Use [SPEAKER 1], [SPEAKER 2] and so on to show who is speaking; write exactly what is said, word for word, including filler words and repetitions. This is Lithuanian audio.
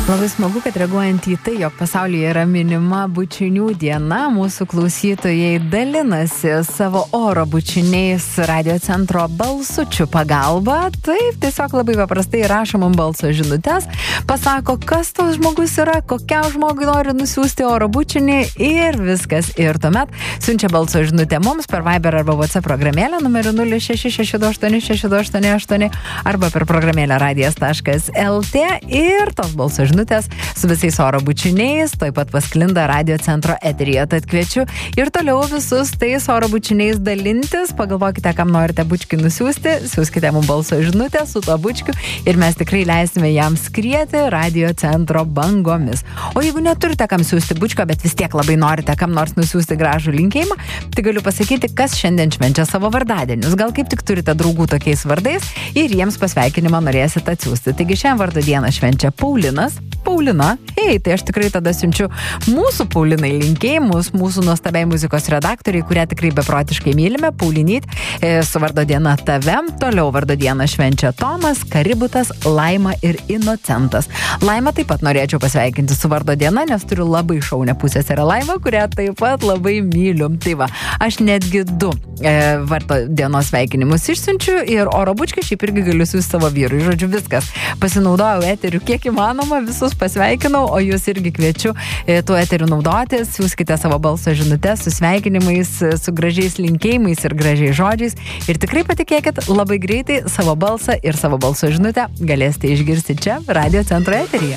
[SPEAKER 1] Labai smagu, kad reaguojant į tai, jog pasaulyje yra minima bučinių diena, mūsų klausytojai dalinasi savo oro bučiniais radio centro balsučių pagalba. Taip, tiesiog labai paprastai rašo mums balso žinutes, pasako, kas tos žmogus yra, kokiam žmogui nori nusiųsti oro bučinį ir viskas. Ir tuomet siunčia balso žinutę mums per Viber arba WhatsApp programėlę numeriu nulis šeši šeši du aštuoni šeši du aštuoni aštuoni arba per programėlę radijas taškas lt ir tos balso žinutės su visais oro bučiniais, taip pat pasklinda radio centro eteryje. Tad kviečiu ir toliau visus tais oro bučiniais dalintis. Pagalvokite, kam norite bučkį nusiųsti, siūskite mums balso žinutę su tuo bučkiu ir mes tikrai leisime jam skrieti radio centro bangomis. O jeigu neturite kam siūsti bučko, bet vis tiek labai norite kam nors nusiųsti gražų linkėjimą, tai galiu pasakyti, kas šiandien švenčia savo vardadienius. Gal kaip tik turite draugų tokiais vardais ir jiems pasveikinimą norėsite atsiųsti. Taigi šiandien vardo dieną švenčia Paulinas. Paulina, hei, tai aš tikrai tada siunčiu mūsų Paulinai linkėjimus, mūsų nuostabiai muzikos redaktoriai, kurią tikrai beprotiškai mylime, Paulinyt, e, su vardo diena tave. Toliau vardo dieną švenčia Tomas, Kaributas, Laima ir Inocentas. Laima taip pat norėčiau pasveikinti su vardo diena, nes turiu labai šaunę pusseserę Laimą, kurią taip pat labai myliu. Tai va, aš netgi du e, vardo dienos sveikinimus išsiunčiu ir oro bučkį šiaip irgi galiu siųsti savo vyrui. Žodžiu, viskas. Pasinaudojau eteriu kiek įmanoma, visus pasveikinau, o jūs irgi kviečiu e, tuo eteriu naudotis, siūskite savo balso žinutes su sveikinimais, su gražiais linkėjimais ir gražiais žodžiais ir tikrai patikėkit, labai greitai savo balsą ir savo balso žinutę galėsite išgirsti čia radio centro eteryje.